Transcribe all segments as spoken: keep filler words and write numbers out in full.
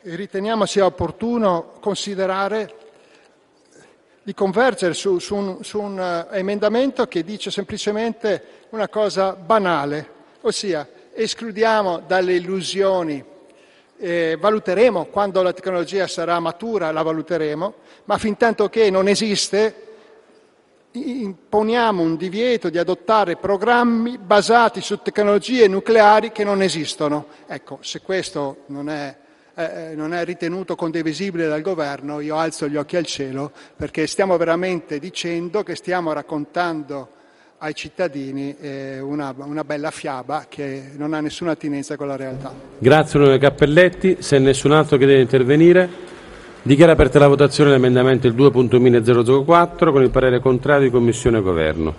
riteniamo sia opportuno considerare di convergere su, su, un, su un uh, emendamento che dice semplicemente una cosa banale, ossia escludiamo dalle illusioni, eh, valuteremo quando la tecnologia sarà matura, la valuteremo, ma fin tanto che non esiste imponiamo un divieto di adottare programmi basati su tecnologie nucleari che non esistono. Ecco, se questo non è Eh, non è ritenuto condivisibile dal governo, io alzo gli occhi al cielo, perché stiamo veramente dicendo che stiamo raccontando ai cittadini eh, una, una bella fiaba che non ha nessuna attinenza con la realtà. Grazie onorevole Cappelletti. Se nessun altro chiede di intervenire, dichiaro aperta la votazione dell'emendamento il due punto mille zero zero quattro con il parere contrario di Commissione e Governo.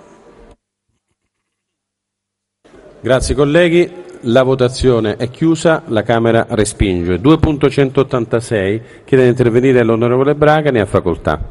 Grazie colleghi. La votazione è chiusa, la Camera respinge. due punto centottantasei chiede di intervenire l'onorevole Braga, ne ha facoltà.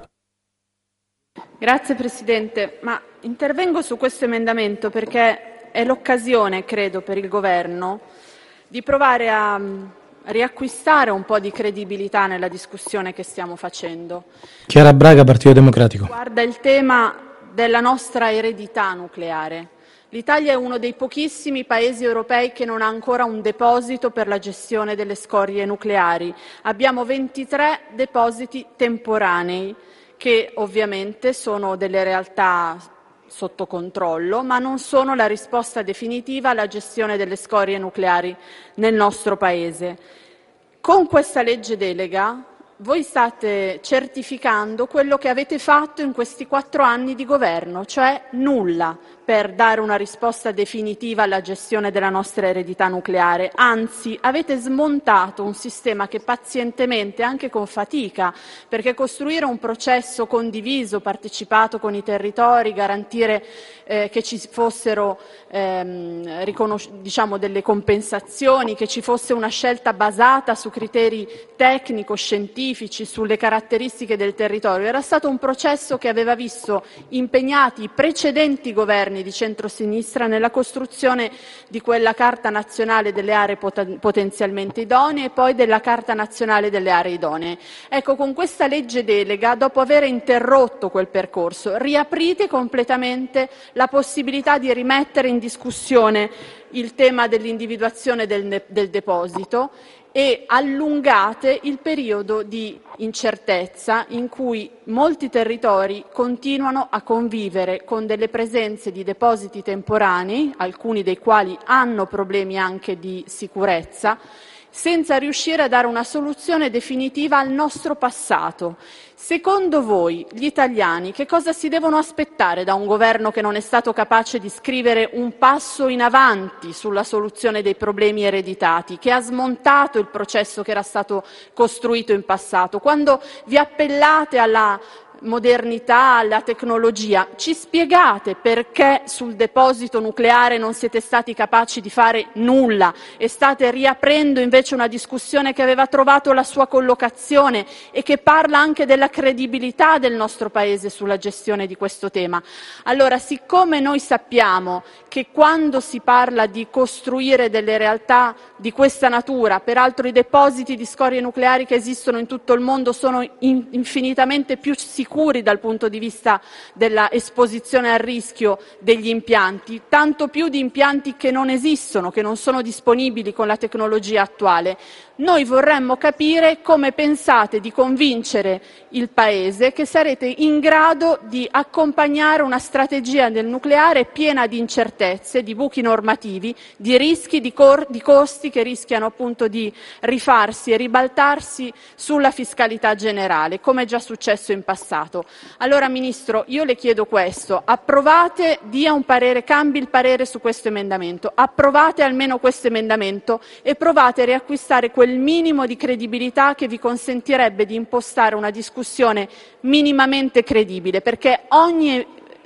Grazie Presidente, ma intervengo su questo emendamento perché è l'occasione, credo, per il Governo di provare a riacquistare un po' di credibilità nella discussione che stiamo facendo. Chiara Braga, Partito Democratico. Guarda il tema della nostra eredità nucleare. L'Italia è uno dei pochissimi paesi europei che non ha ancora un deposito per la gestione delle scorie nucleari. Abbiamo ventitré depositi temporanei che ovviamente sono delle realtà sotto controllo, ma non sono la risposta definitiva alla gestione delle scorie nucleari nel nostro Paese. Con questa legge delega voi state certificando quello che avete fatto in questi quattro anni di governo, cioè nulla per dare una risposta definitiva alla gestione della nostra eredità nucleare. Anzi, avete smontato un sistema che pazientemente, anche con fatica, perché costruire un processo condiviso, partecipato con i territori, garantire eh, che ci fossero ehm, riconos- diciamo delle compensazioni, che ci fosse una scelta basata su criteri tecnico-scientifici, sulle caratteristiche del territorio, era stato un processo che aveva visto impegnati i precedenti governi di centrosinistra nella costruzione di quella Carta nazionale delle aree pot- potenzialmente idonee e poi della Carta nazionale delle aree idonee. Ecco, con questa legge delega, dopo aver interrotto quel percorso, riaprite completamente la possibilità di rimettere in discussione il tema dell'individuazione del, ne- del deposito e allungate il periodo di incertezza in cui molti territori continuano a convivere con delle presenze di depositi temporanei, alcuni dei quali hanno problemi anche di sicurezza, senza riuscire a dare una soluzione definitiva al nostro passato. Secondo voi, gli italiani, che cosa si devono aspettare da un governo che non è stato capace di scrivere un passo in avanti sulla soluzione dei problemi ereditati, che ha smontato il processo che era stato costruito in passato? Quando vi appellate alla modernità, alla tecnologia, ci spiegate perché sul deposito nucleare non siete stati capaci di fare nulla e state riaprendo invece una discussione che aveva trovato la sua collocazione e che parla anche della credibilità del nostro Paese sulla gestione di questo tema? Allora, siccome noi sappiamo che quando si parla di costruire delle realtà di questa natura, peraltro i depositi di scorie nucleari che esistono in tutto il mondo sono in- infinitamente più sicuri sicuri dal punto di vista della esposizione al rischio degli impianti, tanto più di impianti che non esistono, che non sono disponibili con la tecnologia attuale. Noi vorremmo capire come pensate di convincere il Paese che sarete in grado di accompagnare una strategia del nucleare piena di incertezze, di buchi normativi, di rischi, di, cor- di costi che rischiano appunto di rifarsi e ribaltarsi sulla fiscalità generale, come è già successo in passato. Allora, Ministro, io le chiedo questo: approvate, dia un parere, cambi il parere su questo emendamento, approvate almeno questo emendamento e provate a riacquistare quel minimo di credibilità che vi consentirebbe di impostare una discussione minimamente credibile, perché ogni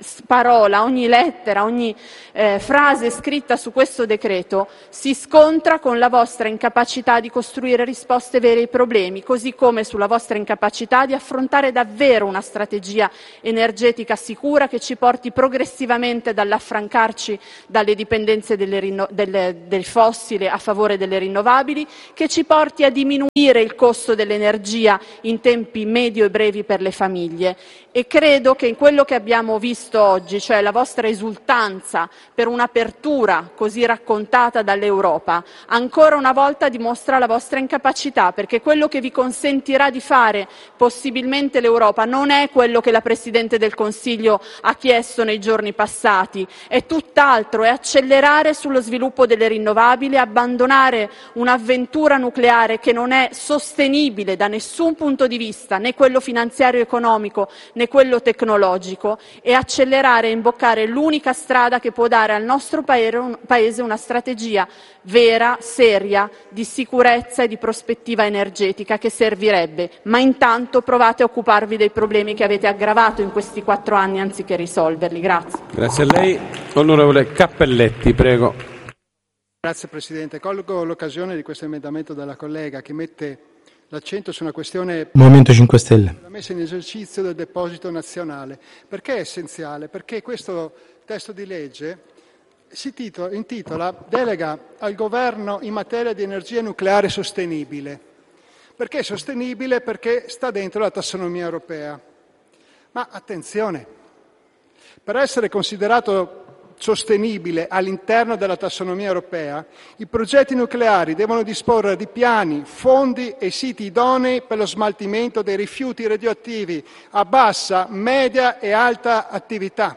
parola, ogni lettera, ogni eh, frase scritta su questo decreto si scontra con la vostra incapacità di costruire risposte vere ai problemi, così come sulla vostra incapacità di affrontare davvero una strategia energetica sicura che ci porti progressivamente dall'affrancarci dalle dipendenze delle rinno- delle, del fossile a favore delle rinnovabili, che ci porti a diminuire il costo dell'energia in tempi medio e brevi per le famiglie. E credo che in quello che abbiamo visto oggi, cioè la vostra esultanza per un'apertura così raccontata dall'Europa, ancora una volta dimostra la vostra incapacità, perché quello che vi consentirà di fare possibilmente l'Europa non è quello che la Presidente del Consiglio ha chiesto nei giorni passati, è tutt'altro, è accelerare sullo sviluppo delle rinnovabili, abbandonare un'avventura nucleare che non è sostenibile da nessun punto di vista, né quello finanziario e economico, né quello tecnologico, e accelerare e imboccare l'unica strada che può dare al nostro Paese una strategia vera, seria, di sicurezza e di prospettiva energetica che servirebbe. Ma intanto provate a occuparvi dei problemi che avete aggravato in questi quattro anni anziché risolverli. Grazie. Grazie a lei. Onorevole Cappelletti, prego. Grazie Presidente. Colgo l'occasione di questo emendamento della collega che mette l'accento su una questione Movimento cinque Stelle. La messa in esercizio del deposito nazionale. Perché è essenziale? Perché questo testo di legge si titola, intitola Delega al Governo in materia di energia nucleare sostenibile. Perché è sostenibile? Perché sta dentro la tassonomia europea. Ma attenzione, per essere considerato sostenibile all'interno della tassonomia europea, i progetti nucleari devono disporre di piani, fondi e siti idonei per lo smaltimento dei rifiuti radioattivi a bassa, media e alta attività.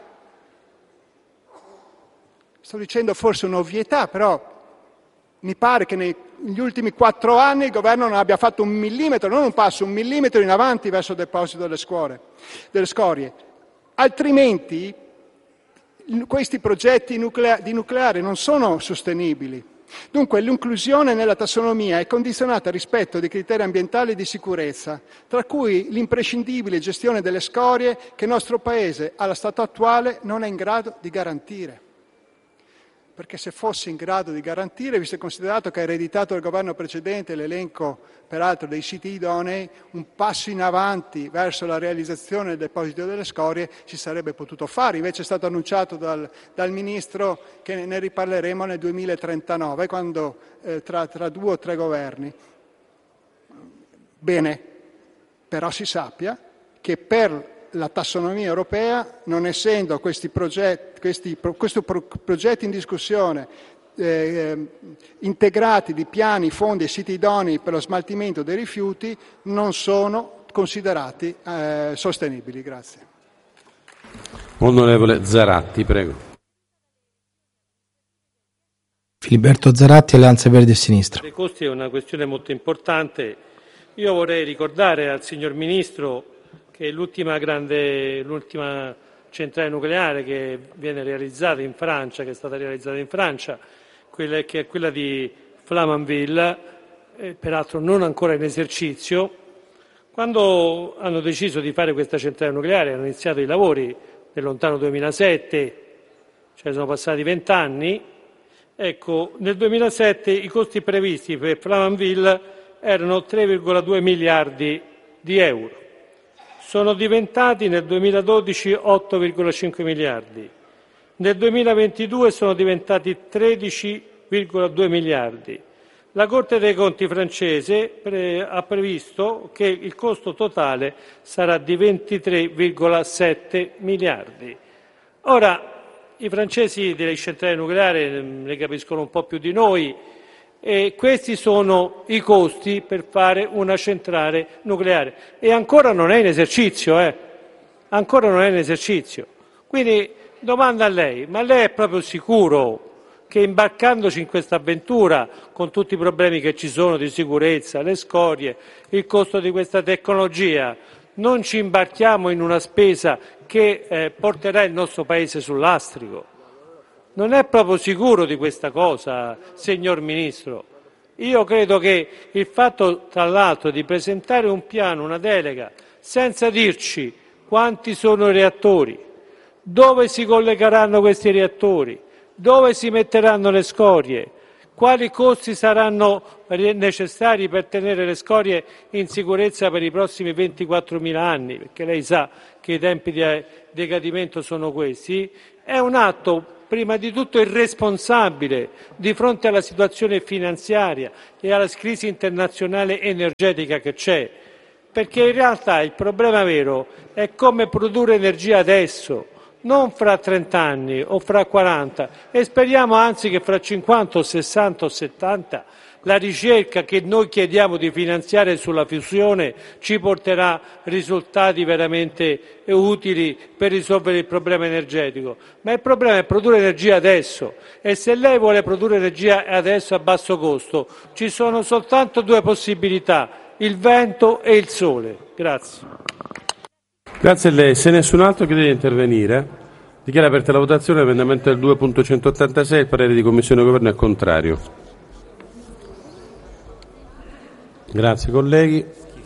Sto dicendo forse un'ovvietà, però mi pare che negli ultimi quattro anni il governo non abbia fatto un millimetro, non un passo, un millimetro in avanti verso il deposito delle, scuole, delle scorie. Altrimenti questi progetti nuclea- di nucleare non sono sostenibili. Dunque l'inclusione nella tassonomia è condizionata al rispetto dei criteri ambientali e di sicurezza, tra cui l'imprescindibile gestione delle scorie che il nostro Paese, allo stato attuale, non è in grado di garantire. Perché se fosse in grado di garantire, visto e considerato che ha ereditato dal governo precedente l'elenco, peraltro, dei siti idonei, un passo in avanti verso la realizzazione del deposito delle scorie si sarebbe potuto fare. Invece è stato annunciato dal, dal Ministro che ne riparleremo nel duemilatrentanove, quando, eh, tra, tra due o tre governi. Bene, però si sappia che per la tassonomia europea, non essendo questi progetti, questi, questo pro, progetti in discussione eh, integrati di piani, fondi e siti idonei per lo smaltimento dei rifiuti, non sono considerati eh, sostenibili. Grazie. Onorevole Zaratti, prego. Filiberto Zaratti, Alleanza Verdi e Sinistra. I costi è una questione molto importante. Io vorrei ricordare al signor Ministro che l'ultima grande, l'ultima centrale nucleare che viene realizzata in Francia, che è stata realizzata in Francia, quella, che è quella di Flamanville, eh, peraltro non ancora in esercizio. Quando hanno deciso di fare questa centrale nucleare, hanno iniziato i lavori nel lontano duemilasette, cioè sono passati vent'anni, ecco, nel duemilasette i costi previsti per Flamanville erano tre virgola due miliardi di euro. Sono diventati nel duemiladodici otto virgola cinque miliardi, nel duemilaventidue sono diventati tredici virgola due miliardi. La Corte dei Conti francese pre- ha previsto che il costo totale sarà di ventitré virgola sette miliardi. Ora, i francesi delle centrali nucleari ne capiscono un po' più di noi, e questi sono i costi per fare una centrale nucleare e ancora non è in esercizio, eh? ancora non è in esercizio. Quindi domanda a lei, ma lei è proprio sicuro che imbarcandoci in questa avventura, con tutti i problemi che ci sono di sicurezza, le scorie, il costo di questa tecnologia, non ci imbarchiamo in una spesa che eh, porterà il nostro Paese sul lastrico? Non è proprio sicuro di questa cosa, signor Ministro. Io credo che il fatto, tra l'altro, di presentare un piano, una delega, senza dirci quanti sono i reattori, Dove si collegheranno questi reattori? Dove si metteranno le scorie? Quali costi saranno necessari per tenere le scorie in sicurezza per i prossimi ventiquattromila anni? Perché lei sa che i tempi di decadimento sono questi. È un atto prima di tutto irresponsabile di fronte alla situazione finanziaria e alla crisi internazionale energetica che c'è, perché in realtà il problema vero è come produrre energia adesso, non fra trenta anni o fra quaranta, e speriamo anzi che fra cinquanta o sessanta o settanta la ricerca che noi chiediamo di finanziare sulla fusione ci porterà risultati veramente utili per risolvere il problema energetico. Ma il problema è produrre energia adesso, e se lei vuole produrre energia adesso a basso costo ci sono soltanto due possibilità: il vento e il sole. Grazie. Grazie a lei. Se nessun altro chiede di intervenire, dichiara aperta la votazione. L'emendamento del due punto centottantasei, il parere di Commissione e Governo è contrario. Grazie colleghi.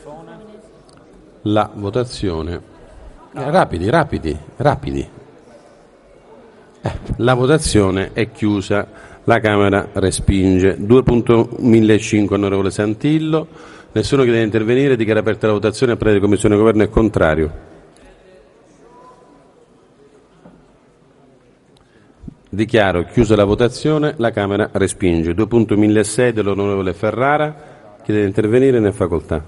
La votazione. Eh, rapidi, rapidi, rapidi. Eh, la votazione è chiusa. La Camera respinge. due punto millecinque, onorevole Santillo. Nessuno chiede di intervenire. Dichiara aperta la votazione. Il parere di Commissione e Governo è contrario. Dichiaro chiusa la votazione. La Camera respinge. due punto millesei dell'onorevole Ferrara. Chiede di intervenire, ne ha facoltà.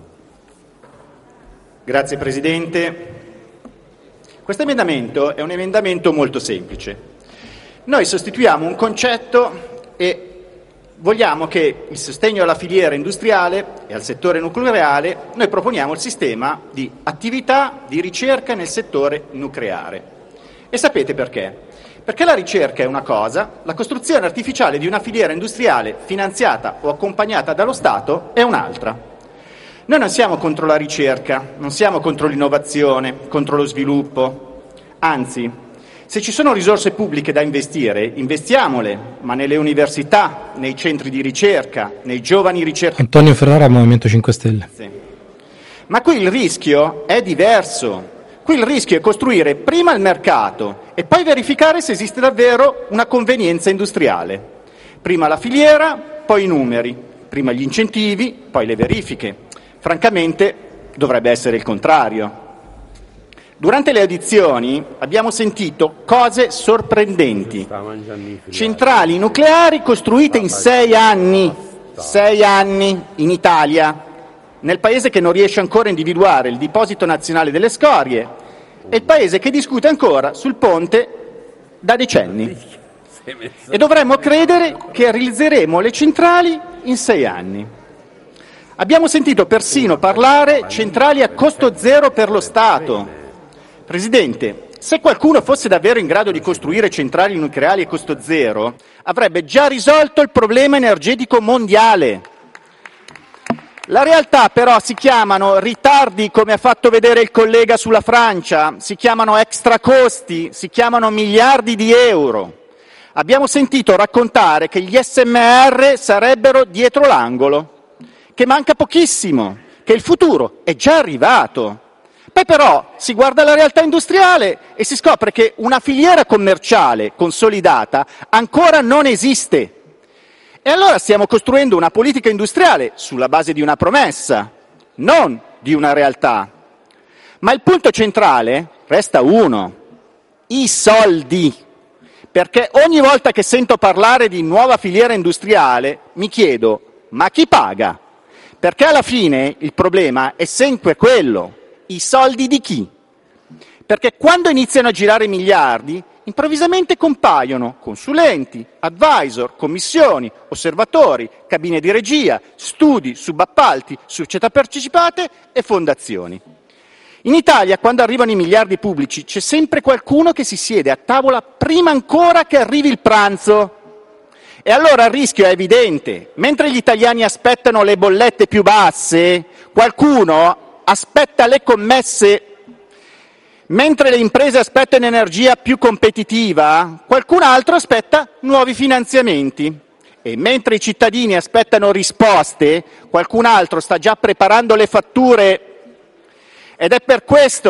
Grazie Presidente. Questo emendamento è un emendamento molto semplice. Noi sostituiamo un concetto e vogliamo che il sostegno alla filiera industriale e al settore nucleare, noi proponiamo il sistema di attività di ricerca nel settore nucleare. E sapete perché? Perché la ricerca è una cosa, la costruzione artificiale di una filiera industriale finanziata o accompagnata dallo Stato è un'altra. Noi non siamo contro la ricerca, non siamo contro l'innovazione, contro lo sviluppo. Anzi, se ci sono risorse pubbliche da investire, investiamole, ma nelle università, nei centri di ricerca, nei giovani ricercatori. Antonio Ferrara, Movimento cinque Stelle. Sì. Ma qui il rischio è diverso. Qui il rischio è costruire prima il mercato e poi verificare se esiste davvero una convenienza industriale. Prima la filiera, poi i numeri, prima gli incentivi, poi le verifiche. Francamente dovrebbe essere il contrario. Durante le audizioni abbiamo sentito cose sorprendenti. Centrali nucleari costruite in sei anni, sei anni in Italia, nel paese che non riesce ancora a individuare il deposito nazionale delle scorie e il paese che discute ancora sul ponte da decenni. E dovremmo credere che realizzeremo le centrali in sei anni. Abbiamo sentito persino parlare centrali a costo zero per lo Stato. Presidente, se qualcuno fosse davvero in grado di costruire centrali nucleari a costo zero, avrebbe già risolto il problema energetico mondiale. La realtà però si chiamano ritardi, come ha fatto vedere il collega sulla Francia, si chiamano extracosti, si chiamano miliardi di euro. Abbiamo sentito raccontare che gli S M R sarebbero dietro l'angolo, che manca pochissimo, che il futuro è già arrivato. Poi però si guarda la realtà industriale e si scopre che una filiera commerciale consolidata ancora non esiste. E allora stiamo costruendo una politica industriale sulla base di una promessa, non di una realtà. Ma il punto centrale resta uno: i soldi. Perché ogni volta che sento parlare di nuova filiera industriale mi chiedo: ma chi paga? Perché alla fine il problema è sempre quello: i soldi di chi? Perché quando iniziano a girare miliardi, improvvisamente compaiono consulenti, advisor, commissioni, osservatori, cabine di regia, studi, subappalti, società partecipate e fondazioni. In Italia, quando arrivano i miliardi pubblici, c'è sempre qualcuno che si siede a tavola prima ancora che arrivi il pranzo. E allora il rischio è evidente. Mentre gli italiani aspettano le bollette più basse, qualcuno aspetta le commesse. Mentre le imprese aspettano energia più competitiva, qualcun altro aspetta nuovi finanziamenti. E mentre i cittadini aspettano risposte, qualcun altro sta già preparando le fatture. Ed è per questo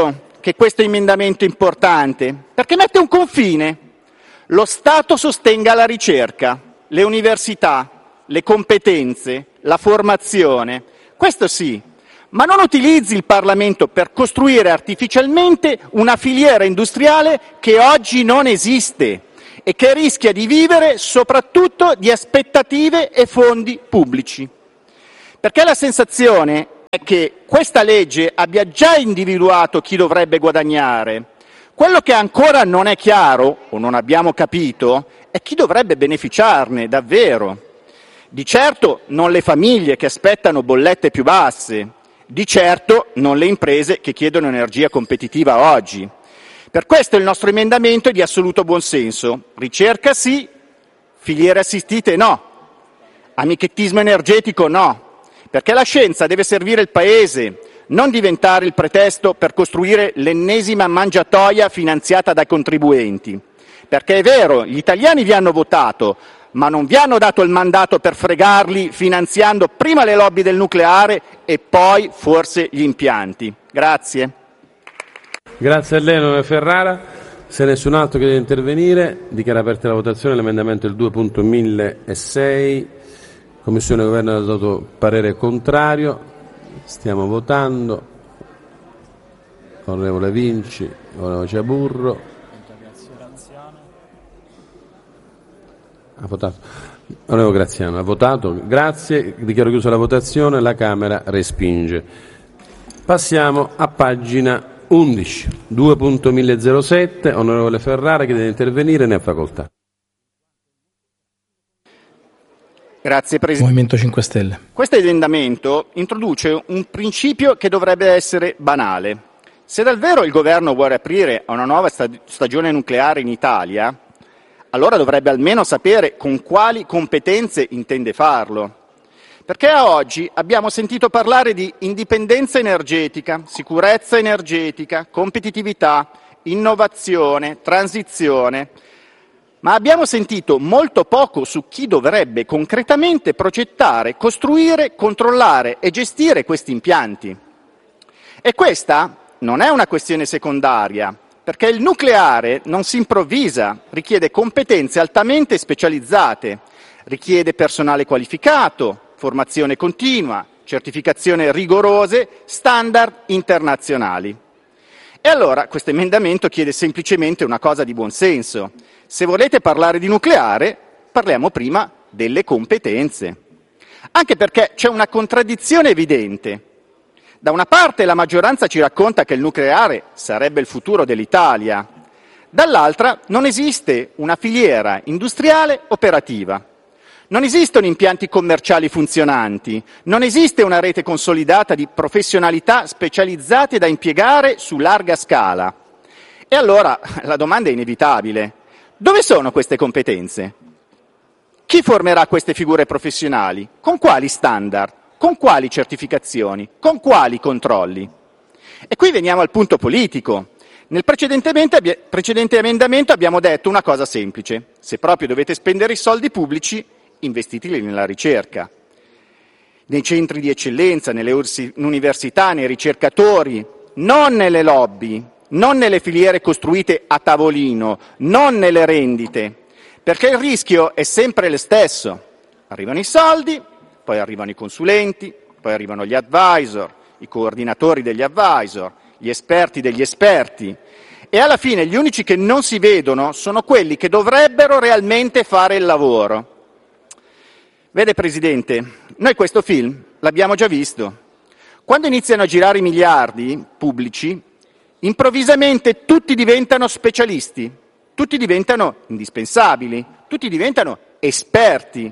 che questo emendamento è importante? Perché mette un confine. Lo Stato sostenga la ricerca, le università, le competenze, la formazione. Questo sì, ma non utilizzi il Parlamento per costruire artificialmente una filiera industriale che oggi non esiste e che rischia di vivere soprattutto di aspettative e fondi pubblici. Perché la sensazione è che questa legge abbia già individuato chi dovrebbe guadagnare. Quello che ancora non è chiaro, o non abbiamo capito, è chi dovrebbe beneficiarne davvero. Di certo non le famiglie che aspettano bollette più basse, di certo non le imprese che chiedono energia competitiva oggi. Per questo il nostro emendamento è di assoluto buonsenso. Ricerca sì, filiere assistite no, amichettismo energetico no, perché la scienza deve servire il Paese, non diventare il pretesto per costruire l'ennesima mangiatoia finanziata dai contribuenti. Perché è vero, gli italiani vi hanno votato, ma non vi hanno dato il mandato per fregarli finanziando prima le lobby del nucleare e poi forse gli impianti. Grazie. Grazie a lei, onorevole Ferrara. Se nessun altro chiede di intervenire, dichiara aperta la votazione l'emendamento il due punto milleseicento. Commissione Governo ha dato parere contrario. Stiamo votando. Onorevole Vinci, onorevole Ciaburro. Ha votato. Onorevole Graziano ha votato. Grazie. Dichiaro chiusa la votazione. La Camera respinge. Passiamo a pagina undici. due punto milleseicento. Onorevole Ferrara chiede di intervenire. Ne ha facoltà. Grazie Presidente. Movimento cinque Stelle. Questo emendamento introduce un principio che dovrebbe essere banale. Se davvero il Governo vuole aprire a una nuova stagione nucleare in Italia, allora dovrebbe almeno sapere con quali competenze intende farlo. Perché a oggi abbiamo sentito parlare di indipendenza energetica, sicurezza energetica, competitività, innovazione, transizione, ma abbiamo sentito molto poco su chi dovrebbe concretamente progettare, costruire, controllare e gestire questi impianti. E questa non è una questione secondaria, perché il nucleare non si improvvisa, richiede competenze altamente specializzate, richiede personale qualificato, formazione continua, certificazioni rigorose, standard internazionali. E allora questo emendamento chiede semplicemente una cosa di buonsenso. Se volete parlare di nucleare, parliamo prima delle competenze. Anche perché c'è una contraddizione evidente. Da una parte la maggioranza ci racconta che il nucleare sarebbe il futuro dell'Italia, dall'altra non esiste una filiera industriale operativa. Non esistono impianti commerciali funzionanti, non esiste una rete consolidata di professionalità specializzate da impiegare su larga scala. E allora la domanda è inevitabile. Dove sono queste competenze? Chi formerà queste figure professionali? Con quali standard? Con quali certificazioni? Con quali controlli? E qui veniamo al punto politico. Nel precedente emendamento abbiamo detto una cosa semplice. Se proprio dovete spendere i soldi pubblici, investiteli nella ricerca, nei centri di eccellenza, nelle università, nei ricercatori, non nelle lobby, non nelle filiere costruite a tavolino, non nelle rendite, perché il rischio è sempre lo stesso. Arrivano i soldi, poi arrivano i consulenti, poi arrivano gli advisor, i coordinatori degli advisor, gli esperti degli esperti, e alla fine gli unici che non si vedono sono quelli che dovrebbero realmente fare il lavoro. Vede Presidente, noi questo film l'abbiamo già visto. Quando iniziano a girare i miliardi pubblici, improvvisamente tutti diventano specialisti, tutti diventano indispensabili, tutti diventano esperti.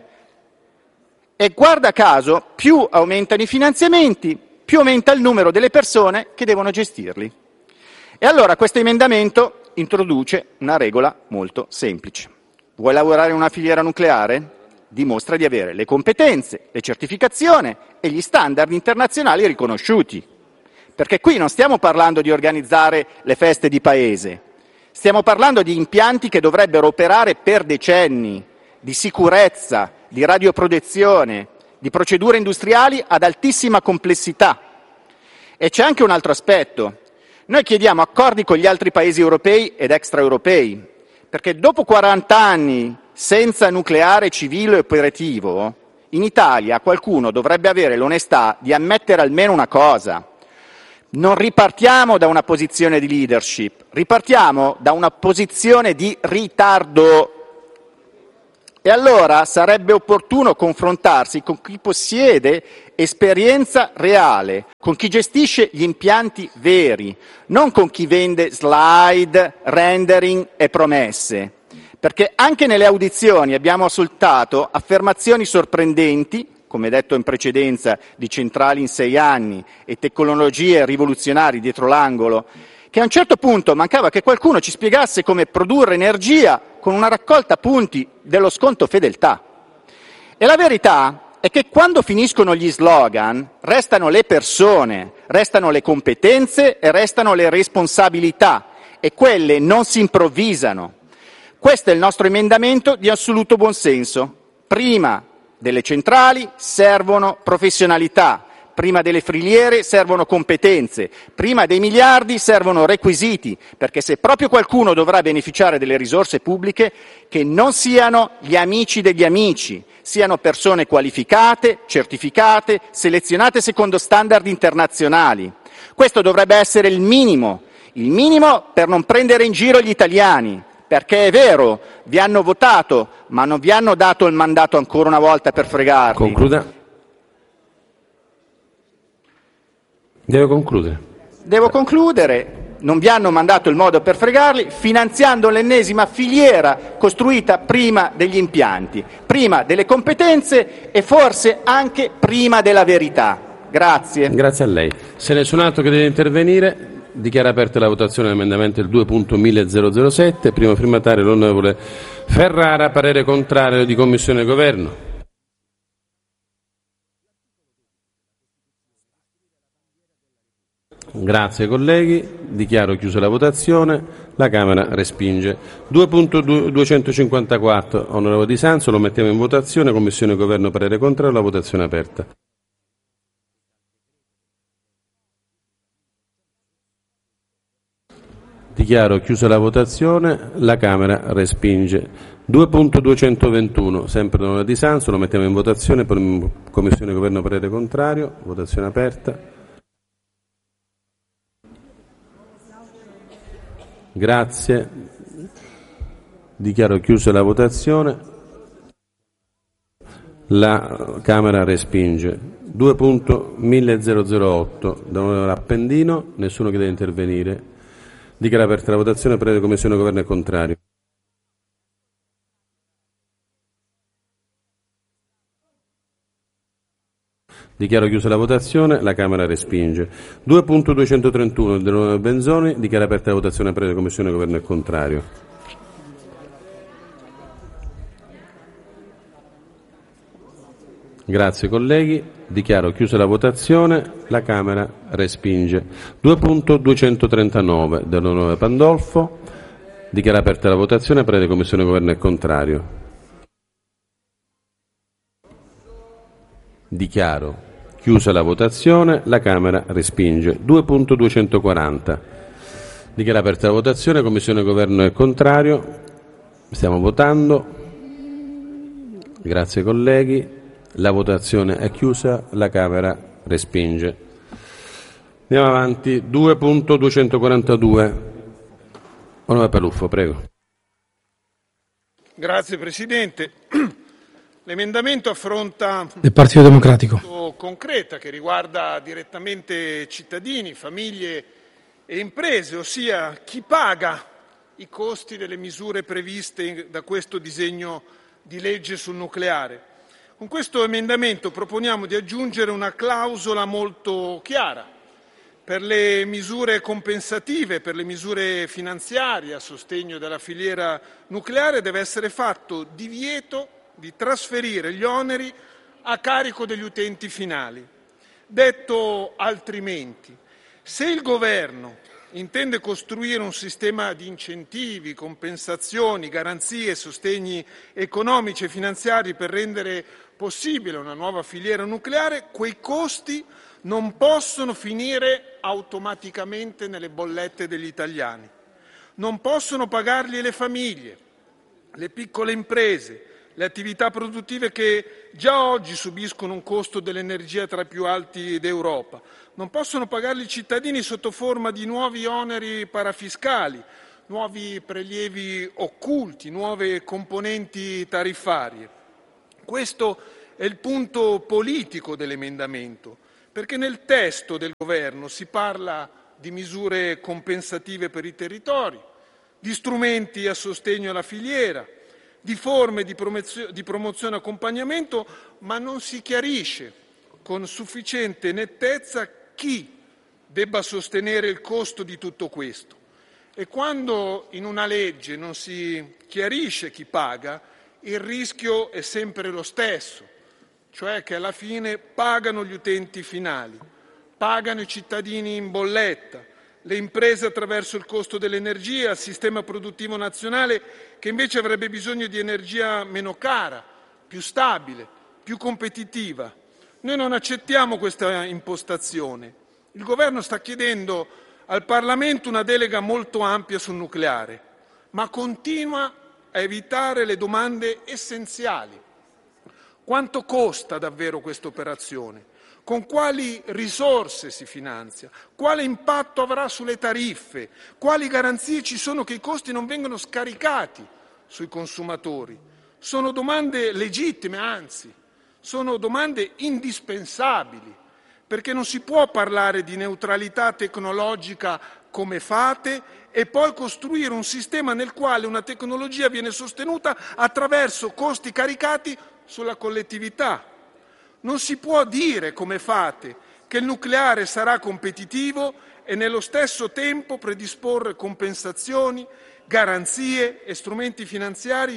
E guarda caso, più aumentano i finanziamenti, più aumenta il numero delle persone che devono gestirli. E allora questo emendamento introduce una regola molto semplice. Vuoi lavorare in una filiera nucleare? Dimostra di avere le competenze, le certificazioni e gli standard internazionali riconosciuti. Perché qui non stiamo parlando di organizzare le feste di paese, stiamo parlando di impianti che dovrebbero operare per decenni, di sicurezza, di radioprotezione, di procedure industriali ad altissima complessità. E c'è anche un altro aspetto. Noi chiediamo accordi con gli altri paesi europei ed extraeuropei, perché dopo quaranta anni senza nucleare civile e operativo, in Italia qualcuno dovrebbe avere l'onestà di ammettere almeno una cosa. Non ripartiamo da una posizione di leadership, ripartiamo da una posizione di ritardo. E allora sarebbe opportuno confrontarsi con chi possiede esperienza reale, con chi gestisce gli impianti veri, non con chi vende slide, rendering e promesse. Perché anche nelle audizioni abbiamo ascoltato affermazioni sorprendenti, come detto in precedenza, di centrali in sei anni e tecnologie rivoluzionarie dietro l'angolo, che a un certo punto mancava che qualcuno ci spiegasse come produrre energia con una raccolta punti dello sconto fedeltà. E la verità è che quando finiscono gli slogan restano le persone, restano le competenze e restano le responsabilità, e quelle non si improvvisano. Questo è il nostro emendamento di assoluto buonsenso. Prima delle centrali servono professionalità, prima delle filiere servono competenze, prima dei miliardi servono requisiti, perché se proprio qualcuno dovrà beneficiare delle risorse pubbliche, che non siano gli amici degli amici, siano persone qualificate, certificate, selezionate secondo standard internazionali. Questo dovrebbe essere il minimo, il minimo per non prendere in giro gli italiani. Perché è vero, vi hanno votato, ma non vi hanno dato il mandato ancora una volta per fregarli. Concluda. Deve concludere. Devo concludere. Non vi hanno mandato il modo per fregarli, finanziando l'ennesima filiera costruita prima degli impianti, prima delle competenze e forse anche prima della verità. Grazie. Grazie a lei. Se nessun altro che deve intervenire, dichiara aperta la votazione dell'emendamento due punto millesettecentosette, primo firmatario l'onorevole Ferrara, parere contrario di Commissione e Governo. Grazie colleghi, dichiaro chiusa la votazione, la Camera respinge. due punto duecentocinquantaquattro, onorevole Di Sanzo, lo mettiamo in votazione, Commissione e Governo parere contrario, la votazione è aperta. Dichiaro chiusa la votazione, la Camera respinge. due punto duecentoventuno, sempre l'onorevole Di Sanzo, lo mettiamo in votazione, Commissione e Governo parere contrario, votazione aperta. Grazie. Dichiaro chiusa la votazione. La Camera respinge. due punto milleotto, dall'onorevole Appendino, nessuno che deve intervenire. Dichiaro aperta la votazione, parere Commissione Governo è contrario. Dichiaro chiusa la votazione, la Camera respinge. due punto duecentotrentuno dell'onorevole Benzoni, dichiara aperta la votazione, parere Commissione Governo è contrario. Grazie colleghi, dichiaro chiusa la votazione, la Camera respinge. due punto duecentotrentanove dell'onorevole Pandolfo, dichiara aperta la votazione, parere Commissione Governo è contrario. Dichiaro chiusa la votazione, la Camera respinge. due punto duecentoquaranta. Dichiara aperta la votazione, Commissione Governo è contrario. Stiamo votando. Grazie colleghi. La votazione è chiusa, la Camera respinge. Andiamo avanti. due punto duecentoquarantadue. Onorevole Peluffo, prego. Grazie Presidente. L'emendamento affronta del Partito Democratico una concreta che riguarda direttamente cittadini, famiglie e imprese, ossia chi paga i costi delle misure previste da questo disegno di legge sul nucleare. Con questo emendamento proponiamo di aggiungere una clausola molto chiara per le misure compensative, per le misure finanziarie a sostegno della filiera nucleare. Deve essere fatto divieto di trasferire gli oneri a carico degli utenti finali. Detto altrimenti, se il Governo intende costruire un sistema di incentivi, compensazioni, garanzie, sostegni economici e finanziari per rendere possibile una nuova filiera nucleare, quei costi non possono finire automaticamente nelle bollette degli italiani, non possono pagarli le famiglie, le piccole imprese, le attività produttive che già oggi subiscono un costo dell'energia tra i più alti d'Europa, non possono pagarli i cittadini sotto forma di nuovi oneri parafiscali, nuovi prelievi occulti, nuove componenti tariffarie. Questo è il punto politico dell'emendamento, perché nel testo del Governo si parla di misure compensative per i territori, di strumenti a sostegno alla filiera, di forme di promozione, di promozione e accompagnamento, ma non si chiarisce con sufficiente nettezza chi debba sostenere il costo di tutto questo. E quando in una legge non si chiarisce chi paga, il rischio è sempre lo stesso, cioè che alla fine pagano gli utenti finali, pagano i cittadini in bolletta, le imprese attraverso il costo dell'energia, il sistema produttivo nazionale che invece avrebbe bisogno di energia meno cara, più stabile, più competitiva. Noi non accettiamo questa impostazione. Il Governo sta chiedendo al Parlamento una delega molto ampia sul nucleare, ma continua a evitare le domande essenziali. Quanto costa davvero questa operazione? Con quali risorse si finanzia? Quale impatto avrà sulle tariffe? Quali garanzie ci sono che i costi non vengano scaricati sui consumatori? Sono domande legittime, anzi, sono domande indispensabili, perché non si può parlare di neutralità tecnologica come fate e poi costruire un sistema nel quale una tecnologia viene sostenuta attraverso costi caricati sulla collettività. Non si può dire, come fate, che il nucleare sarà competitivo e nello stesso tempo predisporre compensazioni, garanzie e strumenti finanziari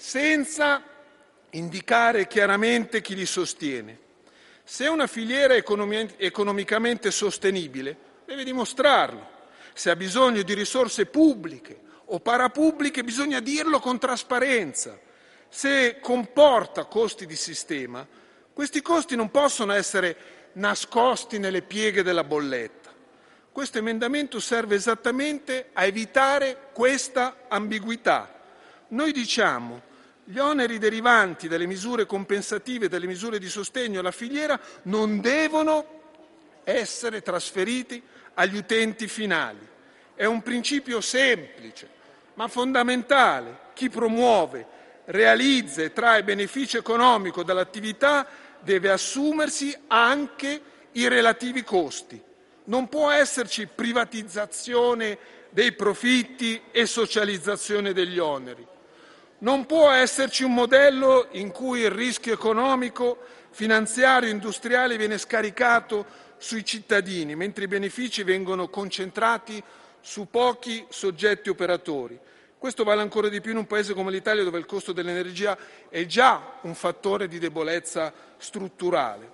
senza indicare chiaramente chi li sostiene. Se è una filiera economi- economicamente sostenibile, deve dimostrarlo. Se ha bisogno di risorse pubbliche o parapubbliche, bisogna dirlo con trasparenza. Se comporta costi di sistema, questi costi non possono essere nascosti nelle pieghe della bolletta. Questo emendamento serve esattamente a evitare questa ambiguità. Noi diciamo gli oneri derivanti dalle misure compensative e dalle misure di sostegno alla filiera non devono essere trasferiti agli utenti finali. È un principio semplice, ma fondamentale. Chi promuove, realizza e trae beneficio economico dall'attività deve assumersi anche i relativi costi. Non può esserci privatizzazione dei profitti e socializzazione degli oneri. Non può esserci un modello in cui il rischio economico, finanziario e industriale viene scaricato sui cittadini, mentre i benefici vengono concentrati su pochi soggetti operatori. Questo vale ancora di più in un paese come l'Italia, dove il costo dell'energia è già un fattore di debolezza strutturale.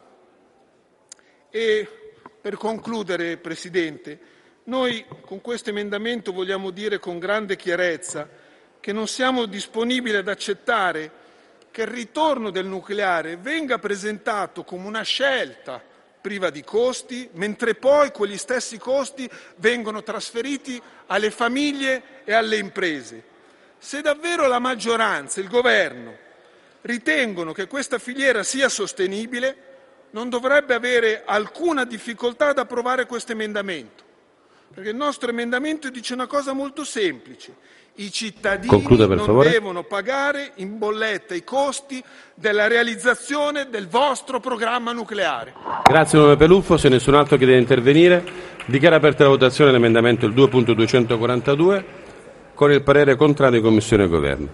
E per concludere, Presidente, noi con questo emendamento vogliamo dire con grande chiarezza che non siamo disponibili ad accettare che il ritorno del nucleare venga presentato come una scelta priva di costi, mentre poi quegli stessi costi vengono trasferiti alle famiglie e alle imprese. Se davvero la maggioranza e il Governo ritengono che questa filiera sia sostenibile, non dovrebbe avere alcuna difficoltà ad approvare questo emendamento, perché il nostro emendamento dice una cosa molto semplice: i cittadini Concluda, per non favore. devono pagare in bolletta i costi della realizzazione del vostro programma nucleare. Grazie onorevole Peluffo. Se nessun altro chiede di intervenire, dichiara aperta la votazione dell'emendamento il due punto duecentoquarantadue con il parere contrario di Commissione e Governo.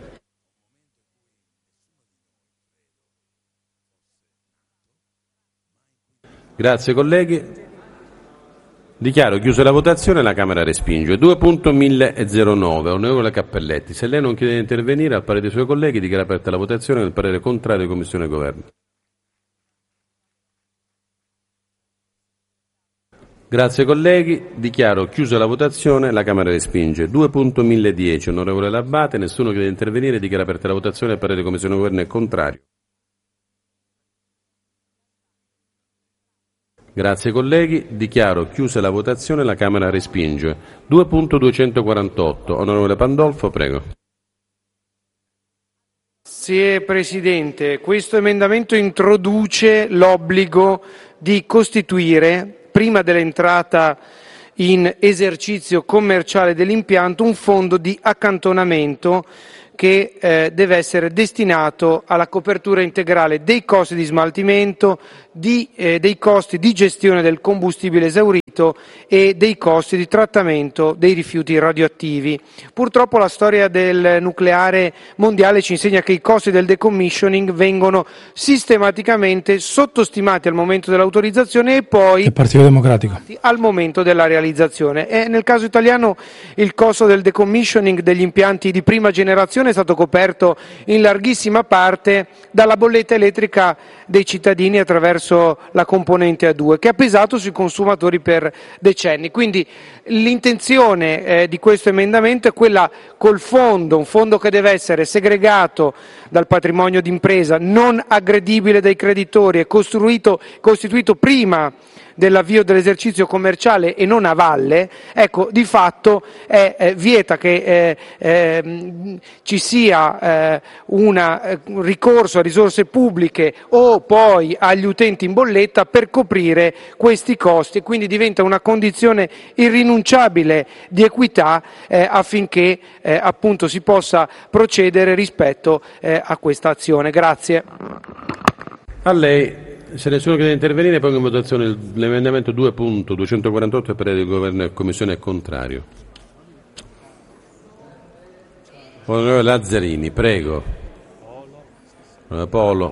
Grazie colleghi. Dichiaro chiusa la votazione, la Camera respinge. due punto millezenove, onorevole Cappelletti. Se lei non chiede di intervenire, al parere dei suoi colleghi, dichiara aperta la votazione del parere contrario di Commissione e Governo. Grazie colleghi, dichiaro chiusa la votazione, la Camera respinge. due punto milledieci, onorevole L'Abbate. Nessuno chiede di intervenire, dichiara aperta la votazione, il parere di Commissione e Governo è contrario. Grazie colleghi, dichiaro chiusa la votazione, la Camera respinge. due punto duecentoquarantotto, onorevole Pandolfo, prego. Grazie Presidente, questo emendamento introduce l'obbligo di costituire, prima dell'entrata in esercizio commerciale dell'impianto, un fondo di accantonamento che eh, deve essere destinato alla copertura integrale dei costi di smaltimento, di, eh, dei costi di gestione del combustibile esaurito e dei costi di trattamento dei rifiuti radioattivi. Purtroppo la storia del nucleare mondiale ci insegna che i costi del decommissioning vengono sistematicamente sottostimati al momento dell'autorizzazione e poi il Partito Democratico al momento della realizzazione. E nel caso italiano il costo del decommissioning degli impianti di prima generazione è stato coperto in larghissima parte dalla bolletta elettrica dei cittadini attraverso la componente A due, che ha pesato sui consumatori per decenni. Quindi l'intenzione eh, di questo emendamento è quella col fondo, un fondo che deve essere segregato dal patrimonio d'impresa, non aggredibile dai creditori, è costruito, costituito prima dell'avvio dell'esercizio commerciale e non a valle, ecco, di fatto è, eh, vieta che eh, eh, ci sia eh, una, eh, un ricorso a risorse pubbliche o poi agli utenti in bolletta per coprire questi costi, quindi diventa una condizione irrinunciabile di equità eh, affinché eh, appunto si possa procedere rispetto eh, a questa azione. Grazie. A lei. Se nessuno chiede di intervenire, pongo in votazione l'emendamento due punto duecentoquarantotto e parere del Governo e Commissione è contrario. Onorevole Lazzarini, prego. Onorevole Polo.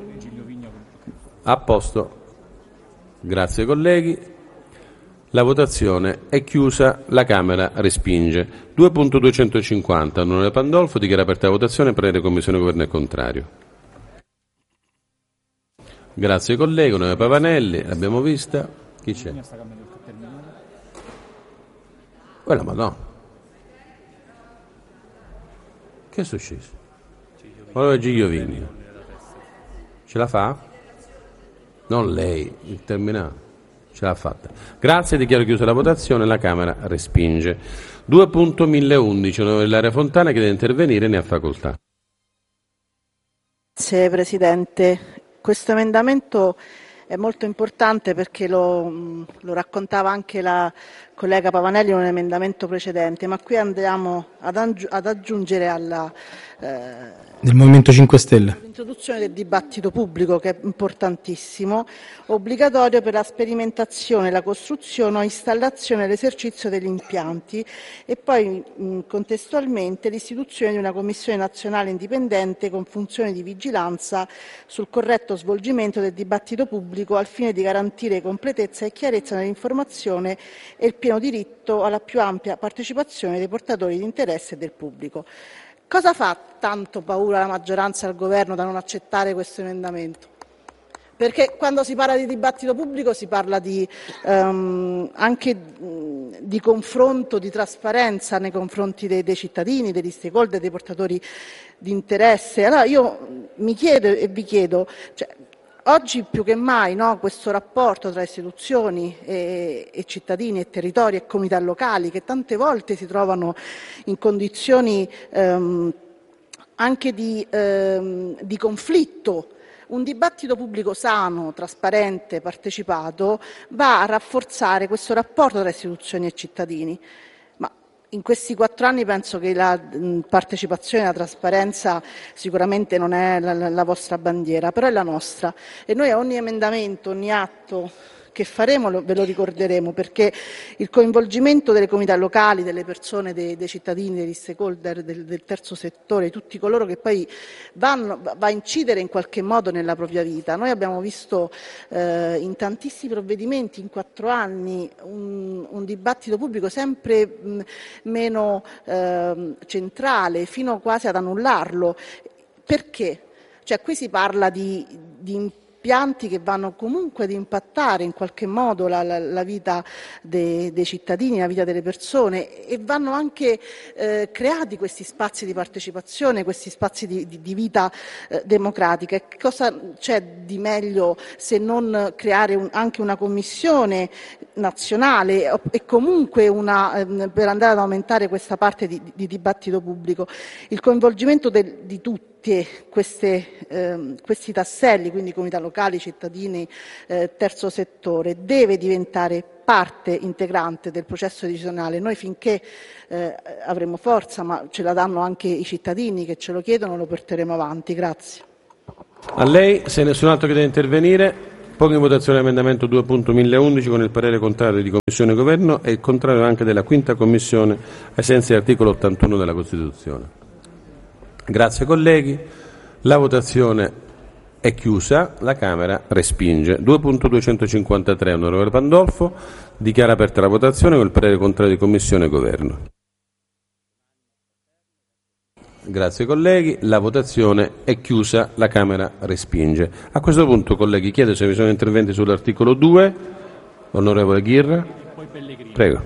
A posto. Grazie colleghi. La votazione è chiusa, la Camera respinge. due punto duecentocinquanta, onorevole Pandolfo, dichiara aperta la votazione, parere della Commissione Governo è contrario. Grazie colleghi, onorevole Pavanelli, l'abbiamo vista. Chi c'è? Quella madonna. Che è successo? Onorevole Gigliovini. Ce la fa? Non lei, il terminato. Ce l'ha fatta. Grazie, dichiaro chiusa la votazione, la Camera respinge. due punto milleundici, onorevole Ilaria Fontana, chiede di intervenire, ne ha facoltà. Grazie Presidente. Questo emendamento è molto importante perché lo, lo raccontava anche la collega Pavanelli in un emendamento precedente, ma qui andiamo ad, aggi- ad aggiungere alla eh, del Movimento cinque Stelle l'introduzione del dibattito pubblico, che è importantissimo, obbligatorio per la sperimentazione, la costruzione o installazione e l'esercizio degli impianti, e poi mh, contestualmente l'istituzione di una commissione nazionale indipendente con funzioni di vigilanza sul corretto svolgimento del dibattito pubblico al fine di garantire completezza e chiarezza nell'informazione e il pieno diritto alla più ampia partecipazione dei portatori di interesse e del pubblico. Cosa fa tanto paura la maggioranza e il governo da non accettare questo emendamento? Perché quando si parla di dibattito pubblico si parla di, um, anche mh, di confronto, di trasparenza nei confronti dei, dei cittadini, degli stakeholder, dei portatori di interesse. Allora io mi chiedo e vi chiedo, cioè, oggi più che mai, no, questo rapporto tra istituzioni e, e cittadini e territori e comunità locali, che tante volte si trovano in condizioni ehm, anche di, ehm, di conflitto, un dibattito pubblico sano, trasparente, partecipato, va a rafforzare questo rapporto tra istituzioni e cittadini. In questi quattro anni penso che la partecipazione e la trasparenza sicuramente non è la, la vostra bandiera, però è la nostra, e noi a ogni emendamento, ogni atto che faremo lo, ve lo ricorderemo, perché il coinvolgimento delle comunità locali, delle persone, dei, dei cittadini, degli stakeholder, del, del terzo settore, tutti coloro che poi vanno, va a incidere in qualche modo nella propria vita. Noi abbiamo visto eh, in tantissimi provvedimenti in quattro anni un, un dibattito pubblico sempre mh, meno eh, centrale, fino quasi ad annullarlo. Perché? Cioè, qui si parla di, di impianti che vanno comunque ad impattare in qualche modo la, la, la vita dei, dei cittadini, la vita delle persone, e vanno anche eh, creati questi spazi di partecipazione, questi spazi di, di, di vita eh, democratica. E cosa c'è di meglio se non creare un, anche una commissione nazionale e comunque una, eh, per andare ad aumentare questa parte di, di dibattito pubblico? Il coinvolgimento del, di tutti Queste, eh, questi tasselli, quindi comunità locali, cittadini, eh, terzo settore, deve diventare parte integrante del processo decisionale. Noi finché eh, avremo forza, ma ce la danno anche i cittadini che ce lo chiedono, lo porteremo avanti. Grazie. A lei, se nessun altro chiede di intervenire, pongo in votazione l'emendamento due punto milleundici con il parere contrario di Commissione e Governo e il contrario anche della quinta Commissione ai sensi dell'articolo ottantuno della Costituzione. Grazie colleghi, la votazione è chiusa, la Camera respinge. due punto duecentocinquantatré, onorevole Pandolfo, dichiara aperta la votazione con il parere contrario di Commissione e Governo. Grazie colleghi, la votazione è chiusa, la Camera respinge. A questo punto colleghi chiedo se vi sono interventi sull'articolo due, onorevole Ghirra, prego.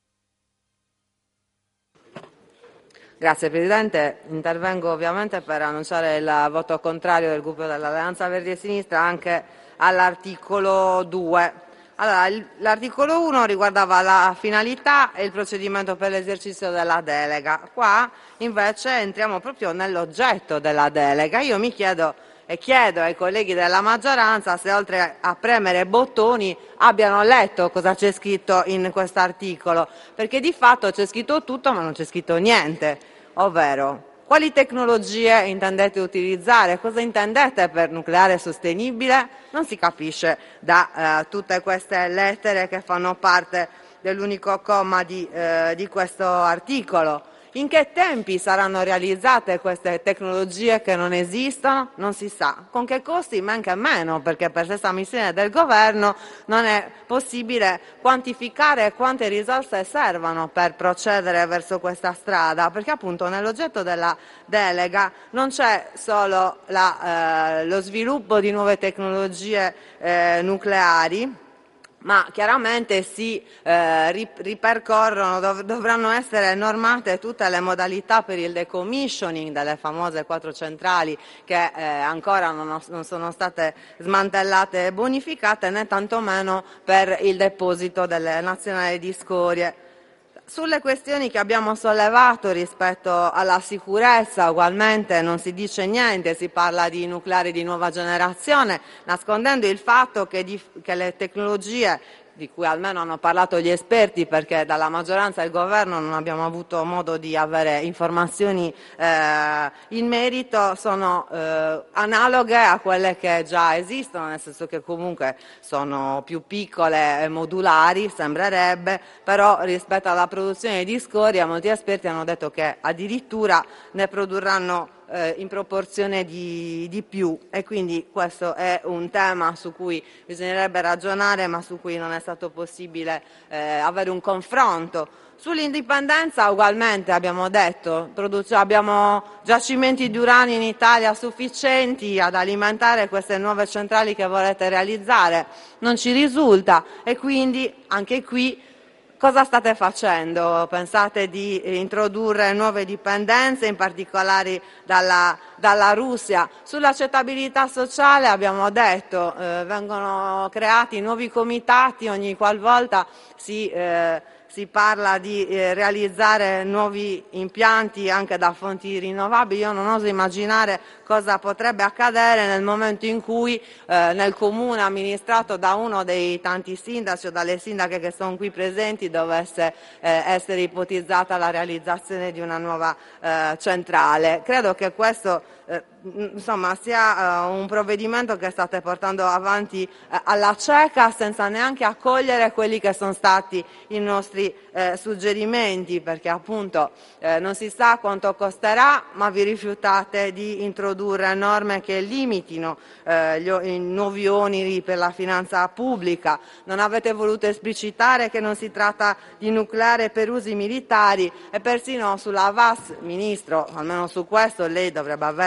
Grazie Presidente, intervengo ovviamente per annunciare il voto contrario del gruppo dell'Alleanza Verdi e Sinistra anche all'articolo due. Allora, l'articolo uno riguardava la finalità e il procedimento per l'esercizio della delega. Qua invece entriamo proprio nell'oggetto della delega. Io mi chiedo e chiedo ai colleghi della maggioranza se oltre a premere bottoni abbiano letto cosa c'è scritto in questo articolo, perché di fatto c'è scritto tutto ma non c'è scritto niente, ovvero quali tecnologie intendete utilizzare, cosa intendete per nucleare sostenibile, non si capisce da eh, tutte queste lettere che fanno parte dell'unico comma di, eh, di questo articolo. In che tempi saranno realizzate queste tecnologie che non esistono? Non si sa. Con che costi? Men che meno, perché per stessa missione del governo non è possibile quantificare quante risorse servano per procedere verso questa strada, perché appunto nell'oggetto della delega non c'è solo la, eh, lo sviluppo di nuove tecnologie eh, nucleari, ma chiaramente si eh, ripercorrono, dov- dovranno essere normate tutte le modalità per il decommissioning delle famose quattro centrali che eh, ancora non, ho, non sono state smantellate e bonificate, né tantomeno per il deposito delle nazionali di scorie. Sulle questioni che abbiamo sollevato rispetto alla sicurezza, ugualmente non si dice niente, si parla di nucleari di nuova generazione, nascondendo il fatto che, di, che le tecnologie di cui almeno hanno parlato gli esperti, perché dalla maggioranza e il governo non abbiamo avuto modo di avere informazioni eh, in merito, sono eh, analoghe a quelle che già esistono, nel senso che comunque sono più piccole e modulari, sembrerebbe, però rispetto alla produzione di scoria molti esperti hanno detto che addirittura ne produrranno in proporzione di, di più, e quindi questo è un tema su cui bisognerebbe ragionare, ma su cui non è stato possibile eh, avere un confronto. Sull'indipendenza ugualmente abbiamo detto, abbiamo giacimenti di uranio in Italia sufficienti ad alimentare queste nuove centrali che volete realizzare, non ci risulta, e quindi anche qui cosa state facendo? Pensate di introdurre nuove dipendenze, in particolare dalla, dalla Russia? Sull'accettabilità sociale abbiamo detto, eh, vengono creati nuovi comitati ogni qualvolta si, eh, si parla di eh, realizzare nuovi impianti anche da fonti rinnovabili. Io non oso immaginare cosa potrebbe accadere nel momento in cui eh, nel comune amministrato da uno dei tanti sindaci o dalle sindache che sono qui presenti dovesse eh, essere ipotizzata la realizzazione di una nuova eh, centrale. Credo che questo eh, insomma sia uh, un provvedimento che state portando avanti uh, alla cieca, senza neanche accogliere quelli che sono stati i nostri eh, suggerimenti, perché appunto eh, non si sa quanto costerà, ma vi rifiutate di introdurre norme che limitino eh, gli, i nuovi oneri per la finanza pubblica. Non avete voluto esplicitare che non si tratta di nucleare per usi militari, e persino sulla V A S, Ministro, almeno su questo lei dovrebbe avere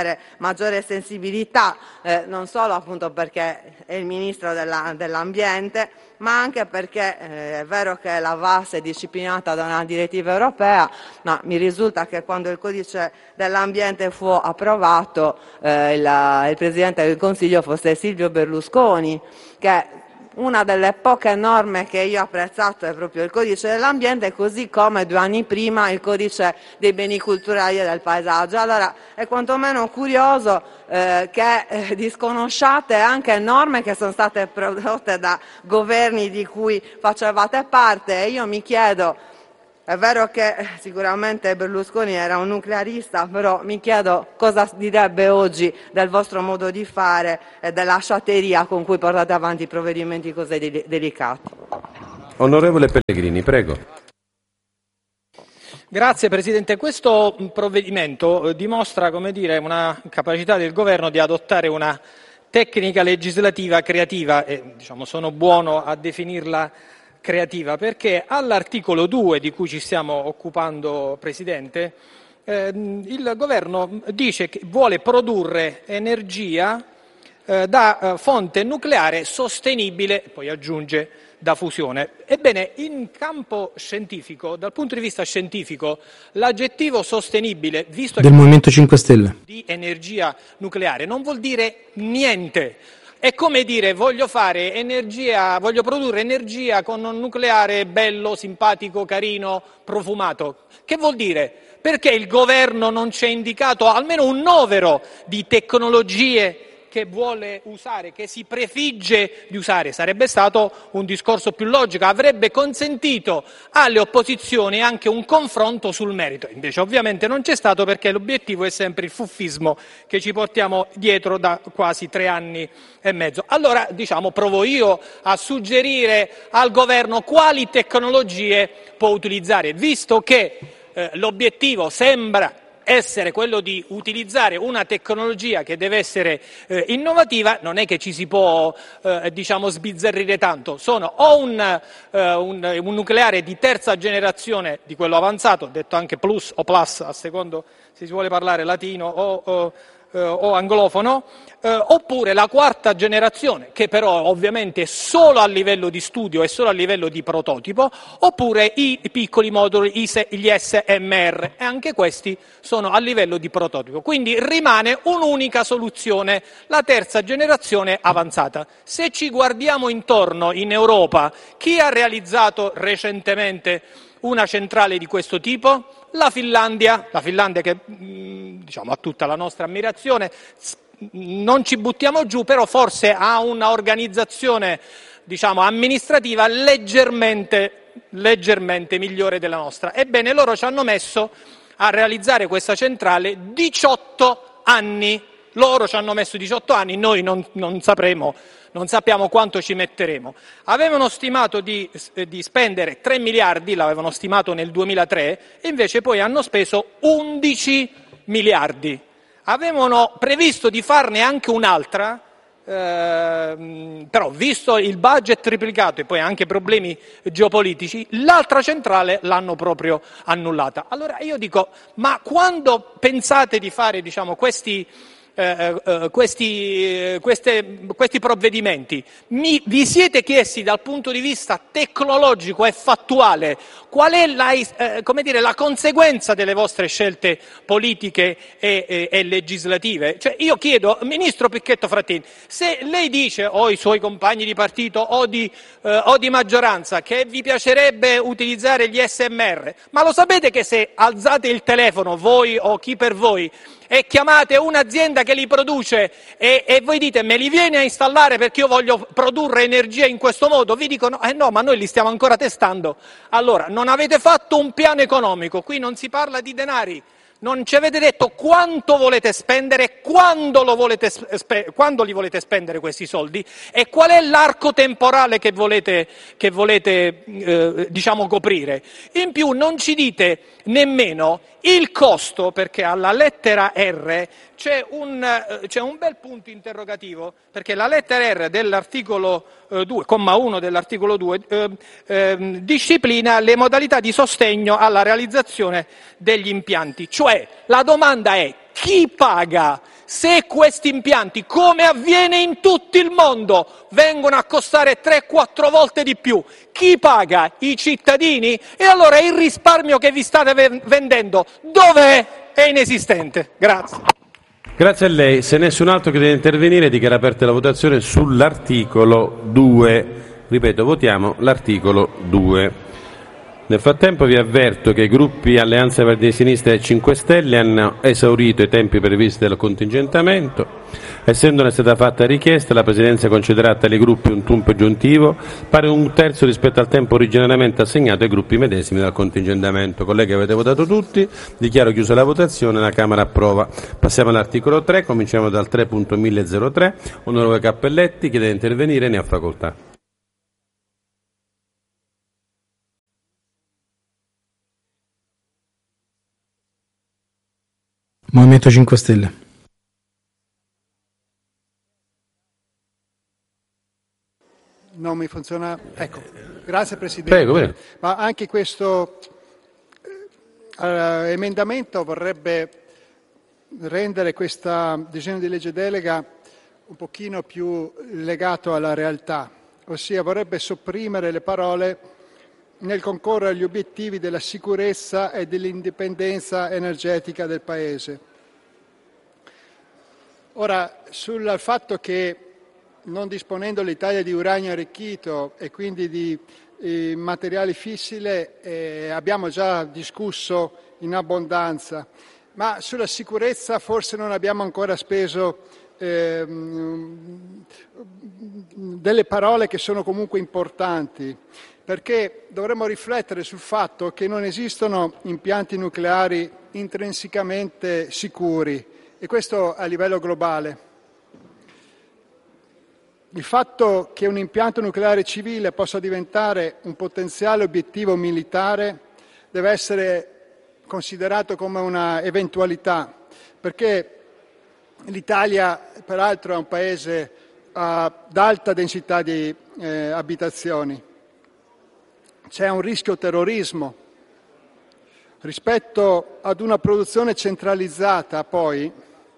maggiore sensibilità, eh, non solo appunto perché è il Ministro della, dell'Ambiente, ma anche perché eh, è vero che la V A S è disciplinata da una direttiva europea, ma mi risulta che quando il codice dell'ambiente fu approvato eh, il, il Presidente del Consiglio fosse Silvio Berlusconi, che una delle poche norme che io ho apprezzato è proprio il codice dell'ambiente, così come due anni prima il codice dei beni culturali e del paesaggio. Allora è quantomeno curioso eh, che eh, disconosciate anche norme che sono state prodotte da governi di cui facevate parte, e io mi chiedo, è vero che sicuramente Berlusconi era un nuclearista, però mi chiedo cosa direbbe oggi del vostro modo di fare e della sciatteria con cui portate avanti provvedimenti così de- delicati. Onorevole Pellegrini, prego. Grazie Presidente. Questo provvedimento dimostra, come dire, una capacità del Governo di adottare una tecnica legislativa creativa, e diciamo, sono buono a definirla creativa, perché all'articolo due di cui ci stiamo occupando, Presidente, eh, il Governo dice che vuole produrre energia eh, da eh, fonte nucleare sostenibile, poi aggiunge da fusione. Ebbene, in campo scientifico, dal punto di vista scientifico, l'aggettivo sostenibile, visto del che Movimento cinque Stelle, di energia nucleare, non vuol dire niente. È come dire voglio fare energia, voglio produrre energia con un nucleare bello, simpatico, carino, profumato. Che vuol dire? Perché il governo non ci ha indicato almeno un novero di tecnologie che vuole usare, che si prefigge di usare? Sarebbe stato un discorso più logico, avrebbe consentito alle opposizioni anche un confronto sul merito. Invece ovviamente non c'è stato, perché l'obiettivo è sempre il fuffismo che ci portiamo dietro da quasi tre anni e mezzo. Allora, diciamo, provo io a suggerire al governo quali tecnologie può utilizzare, visto che eh, l'obiettivo sembra essere quello di utilizzare una tecnologia che deve essere eh, innovativa. Non è che ci si può eh, diciamo sbizzarrire tanto. Sono o un, eh, un, un nucleare di terza generazione, di quello avanzato, detto anche plus o plus a secondo se si vuole parlare latino o, o, eh, o anglofono, eh, oppure la quarta generazione, che però ovviamente è solo a livello di studio e solo a livello di prototipo, oppure i piccoli moduli, gli S M R, e anche questi sono a livello di prototipo. Quindi rimane un'unica soluzione, la terza generazione avanzata. Se ci guardiamo intorno in Europa, chi ha realizzato recentemente una centrale di questo tipo? La Finlandia, la Finlandia che diciamo ha tutta la nostra ammirazione, non ci buttiamo giù, però forse ha una organizzazione diciamo amministrativa leggermente, leggermente migliore della nostra. Ebbene, loro ci hanno messo a realizzare questa centrale diciotto anni. Loro ci hanno messo diciotto anni, noi non, non sapremo, non sappiamo quanto ci metteremo. Avevano stimato di, di spendere tre miliardi, l'avevano stimato nel duemilatré, e invece poi hanno speso undici miliardi. Avevano previsto di farne anche un'altra, eh, però visto il budget triplicato e poi anche problemi geopolitici, l'altra centrale l'hanno proprio annullata. Allora io dico, ma quando pensate di fare diciamo questi Eh, eh, questi, queste, questi provvedimenti, mi, vi siete chiesti dal punto di vista tecnologico e fattuale qual è la, eh, come dire, la conseguenza delle vostre scelte politiche e, e, e legislative? Cioè, io chiedo, Ministro Picchetto Frattini, se lei dice, o i suoi compagni di partito o di, eh, o di maggioranza, che vi piacerebbe utilizzare gli S M R, ma lo sapete che se alzate il telefono, voi o chi per voi, e chiamate un'azienda che li produce e, e voi dite me li vieni a installare perché io voglio produrre energia in questo modo, vi dicono eh no, ma noi li stiamo ancora testando. Allora, non avete fatto un piano economico, qui non si parla di denari, non ci avete detto quanto volete spendere, quando, lo volete spe- quando li volete spendere questi soldi e qual è l'arco temporale che volete, che volete eh, diciamo coprire. In più non ci dite nemmeno il costo, perché alla lettera R c'è un, c'è un bel punto interrogativo, perché la lettera R dell'articolo eh, due, comma uno dell'articolo due, eh, eh, disciplina le modalità di sostegno alla realizzazione degli impianti. Cioè, la domanda è chi paga Se questi impianti, come avviene in tutto il mondo, vengono a costare tre quattro volte di più, chi paga? I cittadini? E allora il risparmio che vi state vendendo dov'è? È inesistente. Grazie. Grazie a lei. Se nessun altro che deve intervenire, dichiara aperta la votazione sull'articolo due. Ripeto, votiamo l'articolo due. Nel frattempo vi avverto che i gruppi Alleanza Verdi e Sinistra e cinque Stelle hanno esaurito i tempi previsti del contingentamento. Essendone stata fatta richiesta, la Presidenza concederà a tali gruppi un tempo aggiuntivo pari a un terzo rispetto al tempo originariamente assegnato ai gruppi medesimi dal contingentamento. Colleghi, avete votato tutti, dichiaro chiusa la votazione, la Camera approva. Passiamo all'articolo tre, cominciamo dal tre punto mille tre. Onorevole Cappelletti, chiede di intervenire, ne ha facoltà. Movimento cinque Stelle. Non mi funziona. Ecco, grazie Presidente. Prego, prego. Ma anche questo eh, emendamento vorrebbe rendere questo disegno di legge delega un pochino più legato alla realtà, ossia vorrebbe sopprimere le parole nel concorrere agli obiettivi della sicurezza e dell'indipendenza energetica del Paese. Ora, sul fatto che non disponendo l'Italia di uranio arricchito e quindi di eh, materiali fissili eh, abbiamo già discusso in abbondanza, ma sulla sicurezza forse non abbiamo ancora speso eh, delle parole che sono comunque importanti, perché dovremmo riflettere sul fatto che non esistono impianti nucleari intrinsecamente sicuri, e questo a livello globale. Il fatto che un impianto nucleare civile possa diventare un potenziale obiettivo militare deve essere considerato come una eventualità, perché l'Italia peraltro è un paese ad alta densità di eh, abitazioni. C'è un rischio terrorismo. Rispetto ad una produzione centralizzata, poi,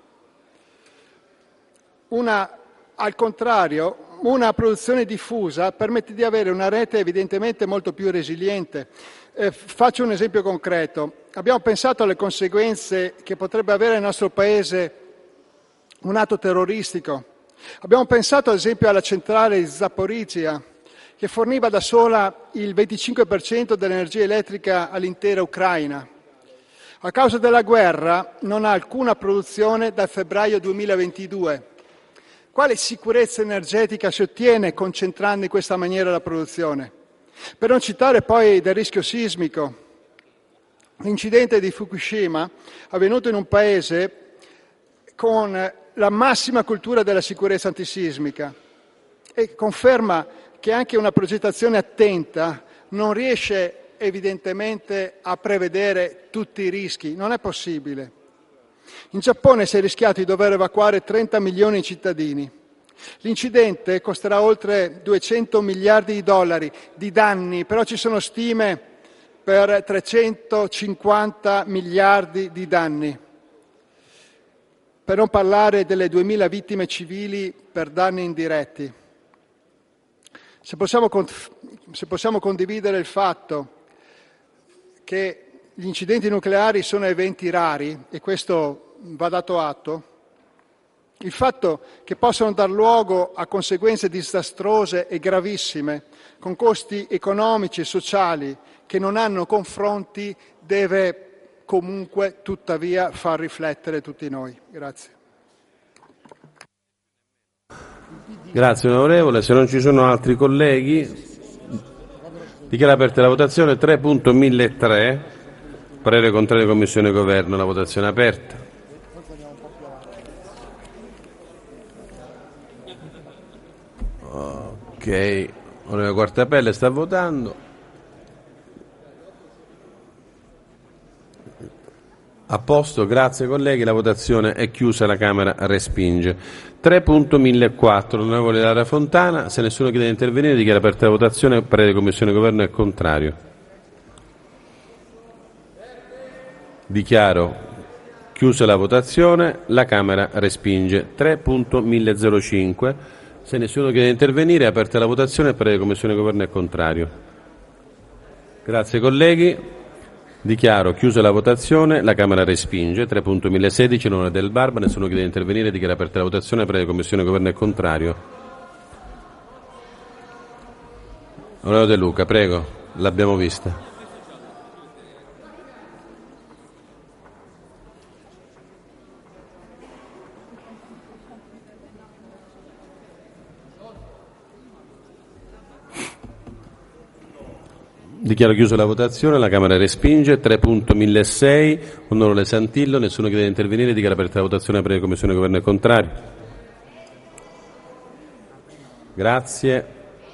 una, al contrario, una produzione diffusa permette di avere una rete evidentemente molto più resiliente. Eh, faccio un esempio concreto. Abbiamo pensato alle conseguenze che potrebbe avere nel nostro Paese un atto terroristico. Abbiamo pensato ad esempio alla centrale di Zaporizhzhia, che forniva da sola il venticinque per cento dell'energia elettrica all'intera Ucraina. A causa della guerra non ha alcuna produzione dal febbraio duemilaventidue. Quale sicurezza energetica si ottiene concentrando in questa maniera la produzione? Per non citare poi del rischio sismico. L'incidente di Fukushima, avvenuto in un paese con la massima cultura della sicurezza antisismica, e conferma che anche una progettazione attenta non riesce evidentemente a prevedere tutti i rischi, non è possibile. In Giappone si è rischiato di dover evacuare trenta milioni di cittadini. L'incidente costerà oltre duecento miliardi di dollari di danni, però ci sono stime per trecentocinquanta miliardi di danni. Per non parlare delle duemila vittime civili per danni indiretti. Se possiamo, se possiamo condividere il fatto che gli incidenti nucleari sono eventi rari, e questo va dato atto, il fatto che possono dar luogo a conseguenze disastrose e gravissime, con costi economici e sociali che non hanno confronti, deve comunque tuttavia far riflettere tutti noi. Grazie. Grazie onorevole, se non ci sono altri colleghi dichiaro aperta la votazione. Tre punto mille tre, parere contrario Commissione Governo, la votazione è aperta. Ok, onorevole Quartapelle sta votando. A posto, grazie colleghi, la votazione è chiusa, la Camera respinge. tre punto mille quattro, onorevole Lara Fontana, se nessuno chiede di intervenire dichiara aperta la votazione, parere di Commissione Governo è contrario. Dichiaro Chiusa la votazione, la Camera respinge. tre punto millecinque. Se nessuno chiede di intervenire, è aperta la votazione, il parere di Commissione Governo è contrario. Grazie colleghi. Dichiaro chiusa la votazione, la Camera respinge. tre punto millesedici, l'onore del Barba, nessuno chiede di intervenire, dichiara aperta la votazione, il parere di Commissione Governo è contrario. Onorevole De Luca, prego, l'abbiamo vista. Dichiaro chiusa la votazione, la Camera respinge. tre punto milleseicento, onorevole Santillo, nessuno chiede di intervenire, dichiara aperta la votazione, per la Commissione Governo è contrario. Grazie.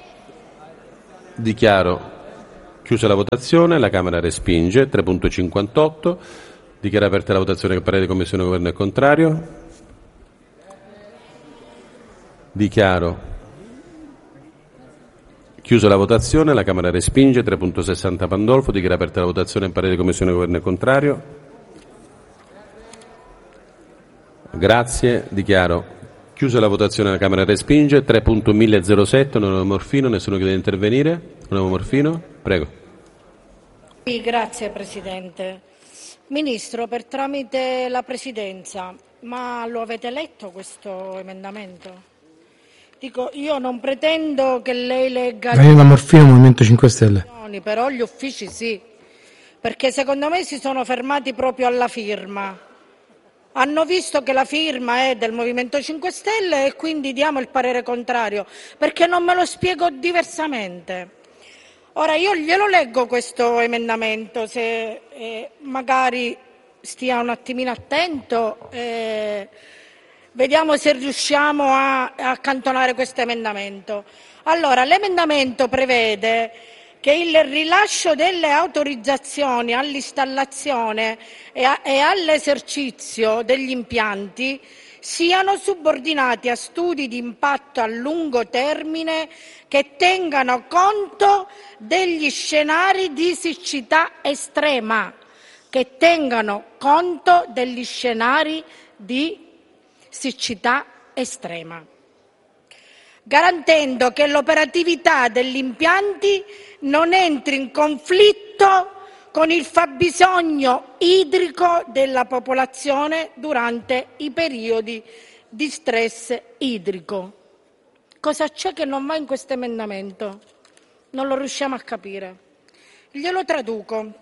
Dichiaro chiusa la votazione, la Camera respinge. tre punto cinquantotto, dichiara aperta la votazione, il parere di Commissione Governo è contrario. Dichiaro chiusa la votazione, la Camera respinge. tre punto sessanta Pandolfo, dichiara aperta la votazione, il parere di Commissione Governo è contrario. Grazie. Dichiaro chiusa la votazione, la Camera respinge. tre punto millecerosette, onorevole Morfino, nessuno chiede di intervenire. Onorevole Morfino, prego. Sì, grazie Presidente. Ministro, per tramite la Presidenza, ma lo avete letto questo emendamento? Dico, io non pretendo che lei legga... Daniela Morfino, Movimento cinque Stelle. Però gli uffici sì, perché secondo me si sono fermati proprio alla firma. Hanno visto che la firma è del Movimento cinque Stelle e quindi diamo il parere contrario, perché non me lo spiego diversamente. Ora io glielo leggo questo emendamento, se eh, magari stia un attimino attento. Eh, Vediamo se riusciamo a accantonare questo emendamento. Allora, l'emendamento prevede che il rilascio delle autorizzazioni all'installazione e, a, e all'esercizio degli impianti siano subordinati a studi di impatto a lungo termine che tengano conto degli scenari di siccità estrema, che tengano conto degli scenari di siccità estrema, garantendo che l'operatività degli impianti non entri in conflitto con il fabbisogno idrico della popolazione durante i periodi di stress idrico. Cosa c'è che non va in questo emendamento? Non lo riusciamo a capire. Glielo traduco.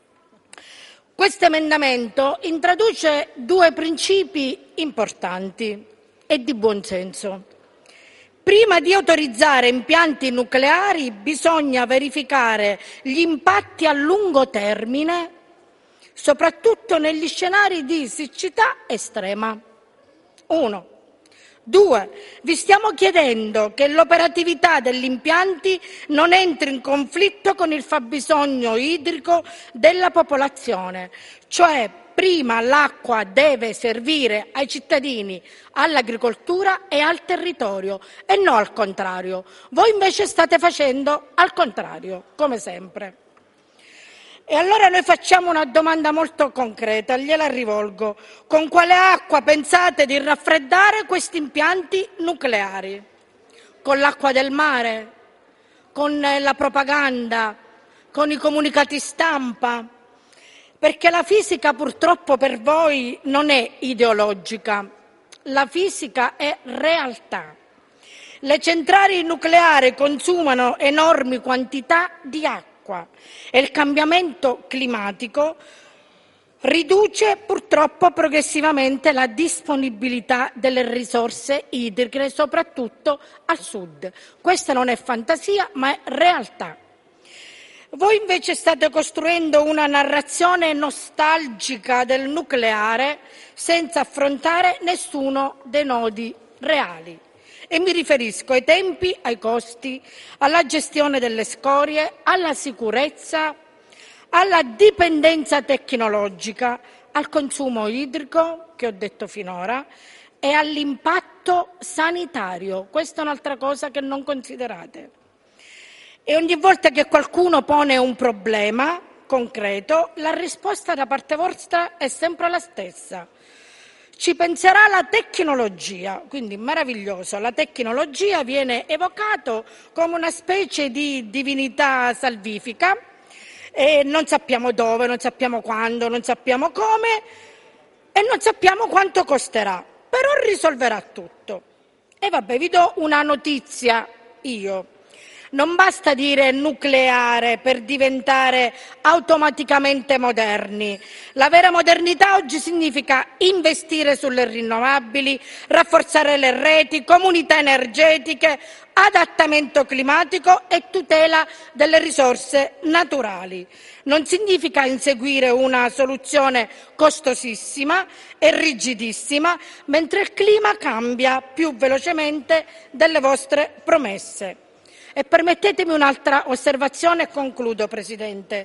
Questo emendamento introduce due principi importanti e di buon senso. Prima di autorizzare impianti nucleari bisogna verificare gli impatti a lungo termine, soprattutto negli scenari di siccità estrema. Uno. Due, vi stiamo chiedendo che l'operatività degli impianti non entri in conflitto con il fabbisogno idrico della popolazione, cioè prima l'acqua deve servire ai cittadini, all'agricoltura e al territorio e non al contrario. Voi invece state facendo al contrario, come sempre. E allora noi facciamo una domanda molto concreta, gliela rivolgo. Con quale acqua pensate di raffreddare questi impianti nucleari? Con l'acqua del mare? Con la propaganda? Con i comunicati stampa? Perché la fisica purtroppo per voi non è ideologica, la fisica è realtà. Le centrali nucleari consumano enormi quantità di acqua. E il cambiamento climatico riduce purtroppo progressivamente la disponibilità delle risorse idriche, soprattutto al sud. Questa non è fantasia, ma è realtà. Voi invece state costruendo una narrazione nostalgica del nucleare senza affrontare nessuno dei nodi reali. E mi riferisco ai tempi, ai costi, alla gestione delle scorie, alla sicurezza, alla dipendenza tecnologica, al consumo idrico, che ho detto finora, e all'impatto sanitario. Questa è un'altra cosa che non considerate. E ogni volta che qualcuno pone un problema, concreto, la risposta da parte vostra è sempre la stessa. Ci penserà la tecnologia, quindi meraviglioso, la tecnologia viene evocato come una specie di divinità salvifica, e non sappiamo dove, non sappiamo quando, non sappiamo come e non sappiamo quanto costerà, però risolverà tutto. E vabbè, vi do una notizia io. Non basta dire nucleare per diventare automaticamente moderni. La vera modernità oggi significa investire sulle rinnovabili, rafforzare le reti, comunità energetiche, adattamento climatico e tutela delle risorse naturali. Non significa inseguire una soluzione costosissima e rigidissima, mentre il clima cambia più velocemente delle vostre promesse. E permettetemi un'altra osservazione e concludo, Presidente.